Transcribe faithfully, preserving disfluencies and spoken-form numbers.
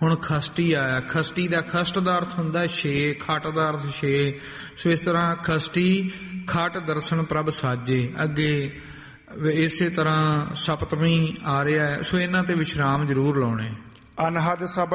ਹੁਣ ਖਸਟੀ ਆਇਆ, ਖਸਟੀ ਦਾ ਖਸਟ ਦਾ ਅਰਥ ਹੁੰਦਾ ਛੇ, ਖਟ ਦਾ ਅਰਥ ਛੇ। ਸੋ ਇਸ ਤਰ੍ਹਾਂ ਖਸਟੀ ਖਟ ਦਰਸ਼ਨ ਪ੍ਰਭ ਸਾਜੇ। ਅੱਗੇ ਇਸੇ ਤਰ੍ਹਾਂ ਸਪਤਮੀ ਆ ਰਿਹਾ, ਸੋ ਇਹਨਾਂ ਤੇ ਵਿਸ਼ਰਾਮ ਜ਼ਰੂਰ ਲਾਉਣੇ। ਅਨਹਦ ਸਭ